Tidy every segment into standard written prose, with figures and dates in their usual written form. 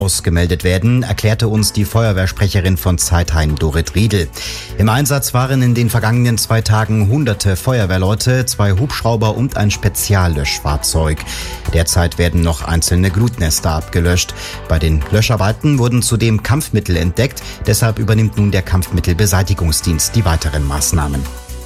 ausgemeldet werden, erklärte uns die Feuerwehrsprecherin von Zeithain, Dorit Riedel. Im Einsatz waren in den vergangenen 2 Tagen hunderte Feuerwehrleute, 2 Hubschrauber und ein Speziallöschfahrzeug. Derzeit werden noch einzelne Glutnester abgelöscht. Bei den Löscharbeiten wurden zudem Kampfmittel entdeckt. Deshalb übernimmt nun der Kampfmittelbeseitigungsdienst die weiteren Maßnahmen.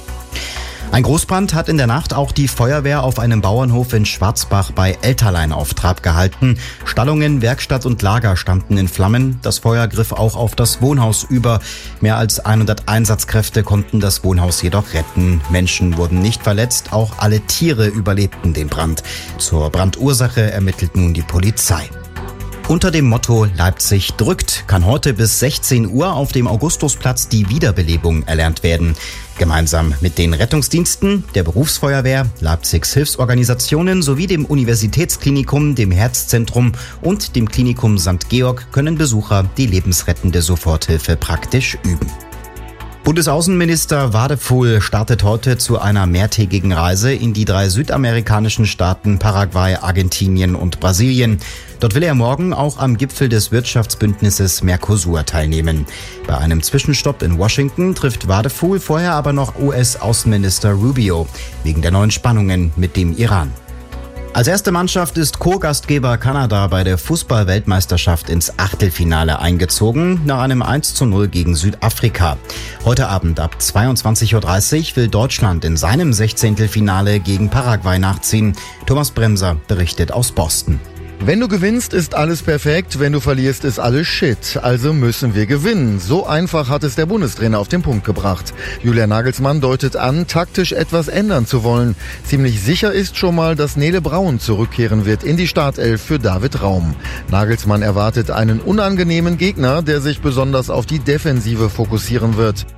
Ein Großbrand hat in der Nacht auch die Feuerwehr auf einem Bauernhof in Schwarzbach bei Elterlein auf Trab gehalten. Stallungen, Werkstatt und Lager standen in Flammen. Das Feuer griff auch auf das Wohnhaus über. Mehr als 100 Einsatzkräfte konnten das Wohnhaus jedoch retten. Menschen wurden nicht verletzt, auch alle Tiere überlebten den Brand. Zur Brandursache ermittelt nun die Polizei. Unter dem Motto Leipzig drückt kann heute bis 16 Uhr auf dem Augustusplatz die Wiederbelebung erlernt werden. Gemeinsam mit den Rettungsdiensten, der Berufsfeuerwehr, Leipzigs Hilfsorganisationen sowie dem Universitätsklinikum, dem Herzzentrum und dem Klinikum St. Georg können Besucher die lebensrettende Soforthilfe praktisch üben. Bundesaußenminister Wadefuhl startet heute zu einer mehrtägigen Reise in die 3 südamerikanischen Staaten Paraguay, Argentinien und Brasilien. Dort will er morgen auch am Gipfel des Wirtschaftsbündnisses Mercosur teilnehmen. Bei einem Zwischenstopp in Washington trifft Wadefuhl vorher aber noch US-Außenminister Rubio wegen der neuen Spannungen mit dem Iran. Als erste Mannschaft ist Co-Gastgeber Kanada bei der Fußball-Weltmeisterschaft ins Achtelfinale eingezogen, nach einem 1:0 gegen Südafrika. Heute Abend ab 22:30 Uhr will Deutschland in seinem 16. Finale gegen Paraguay nachziehen. Thomas Bremser berichtet aus Boston. Wenn du gewinnst, ist alles perfekt. Wenn du verlierst, ist alles Shit. Also müssen wir gewinnen. So einfach hat es der Bundestrainer auf den Punkt gebracht. Julian Nagelsmann deutet an, taktisch etwas ändern zu wollen. Ziemlich sicher ist schon mal, dass Nele Braun zurückkehren wird in die Startelf für David Raum. Nagelsmann erwartet einen unangenehmen Gegner, der sich besonders auf die Defensive fokussieren wird.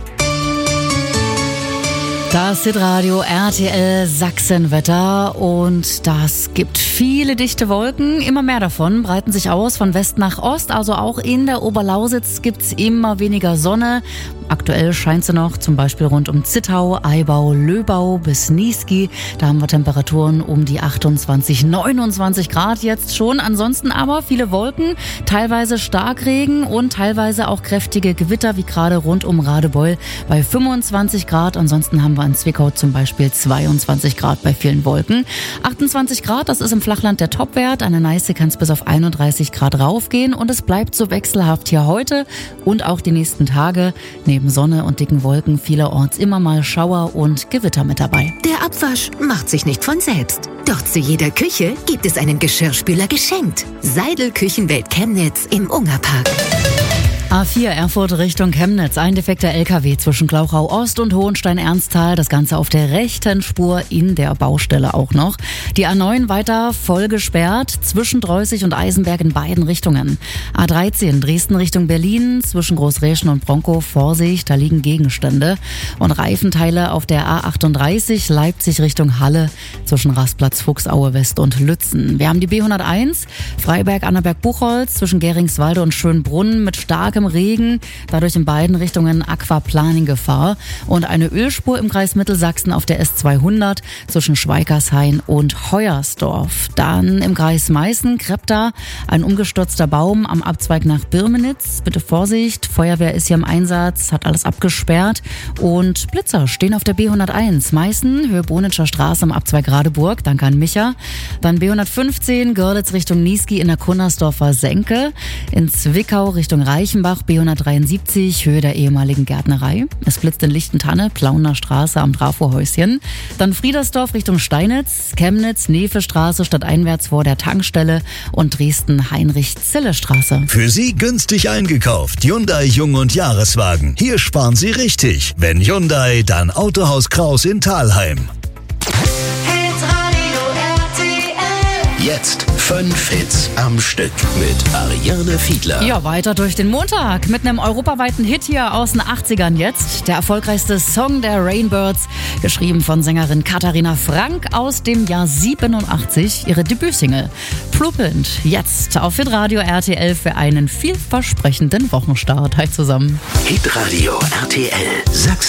Das Hitradio RTL Sachsenwetter und das gibt viele dichte Wolken. Immer mehr davon breiten sich aus von West nach Ost, also auch in der Oberlausitz gibt's immer weniger Sonne. Aktuell scheint sie noch, zum Beispiel rund um Zittau, Aibau, Löbau bis Niesky. Da haben wir Temperaturen um die 28, 29 Grad jetzt schon. Ansonsten aber viele Wolken, teilweise Starkregen und teilweise auch kräftige Gewitter, wie gerade rund um Radebeul bei 25 Grad. Ansonsten haben wir in Zwickau zum Beispiel 22 Grad bei vielen Wolken. 28 Grad, das ist im Flachland der Topwert. An der Neiße kann es bis auf 31 Grad raufgehen und es bleibt so wechselhaft hier heute und auch die nächsten Tage. Neben Sonne und dicken Wolken vielerorts immer mal Schauer und Gewitter mit dabei. Der Abwasch macht sich nicht von selbst. Doch zu jeder Küche gibt es einen Geschirrspüler geschenkt. Seidel Küchenwelt Chemnitz im Ungerpark. A4 Erfurt Richtung Chemnitz. Ein defekter LKW zwischen Glauchau Ost und Hohenstein-Ernsthal. Das Ganze auf der rechten Spur in der Baustelle auch noch. Die A9 weiter voll gesperrt zwischen Dreußig und Eisenberg in beiden Richtungen. A13 Dresden Richtung Berlin zwischen Großräschen und Bronkow. Vorsicht, da liegen Gegenstände. Und Reifenteile auf der A38 Leipzig Richtung Halle zwischen Rastplatz Fuchsaue West und Lützen. Wir haben die B101 Freiberg-Annaberg-Buchholz zwischen Geringswalde und Schönbrunn mit starkem Regen, dadurch in beiden Richtungen Aquaplaning-Gefahr und eine Ölspur im Kreis Mittelsachsen auf der S200 zwischen Schweikershain und Heuersdorf. Dann im Kreis Meißen, Krepta, ein umgestürzter Baum am Abzweig nach Birmenitz. Bitte Vorsicht, Feuerwehr ist hier im Einsatz, hat alles abgesperrt und Blitzer stehen auf der B101 Meißen, Höhe Bonitscher Straße am Abzweig Radeburg, danke an Micha. Dann B115 Görlitz Richtung Niesky in der Kunnersdorfer Senke, in Zwickau Richtung Reichenbach B173, Höhe der ehemaligen Gärtnerei. Es blitzt in Lichtentanne, Plauner Straße am Trafohäuschen. Dann Friedersdorf Richtung Steinitz, Chemnitz, Nevestraße stadteinwärts vor der Tankstelle und Dresden Heinrich-Zille-Straße. Für Sie günstig eingekauft. Hyundai Jung- und Jahreswagen. Hier sparen Sie richtig. Wenn Hyundai, dann Autohaus Kraus in Thalheim. Jetzt 5 Hits am Stück mit Ariane Fiedler. Ja, weiter durch den Montag mit einem europaweiten Hit hier aus den 80ern jetzt. Der erfolgreichste Song der Rainbirds, geschrieben von Sängerin Katharina Frank aus dem Jahr 87, ihre Debütsingle. Pluppend, jetzt auf Hitradio RTL für einen vielversprechenden Wochenstart. Hi zusammen. Hitradio RTL Sachsen.